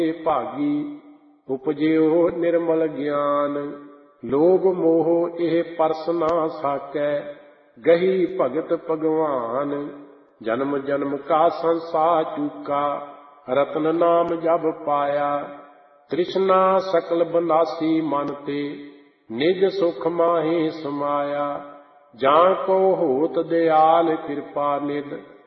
ਭਾਗੀ ਉਪਜਿਓ ਨਿਰਮਲ ਗਿਆਨ। ਲੋਭ ਮੋਹ ਇਹ ਪਰਸ ਨਾ ਸਾਕੈ ਗਹੀ ਭਗਤ ਭਗਵਾਨ। ਜਨਮ ਜਨਮ ਕਾ ਸੰਸਾਰ ਚੂਕਾ ਰਤਨ ਨਾਮ ਜਬ ਪਾਇਆ। ਤ੍ਰਿਸ਼ਨਾ ਸਕਲ ਬਨਾਸੀ ਮਨ ਤੇ ਨਿਜ ਸੁਖ ਮਾਹੀ ਸਮਾਇਆ। ਜਾਂ ਕੋ ਹੋਤ ਦਿਆਲ ਕਿਰਪਾ ਨਿਧ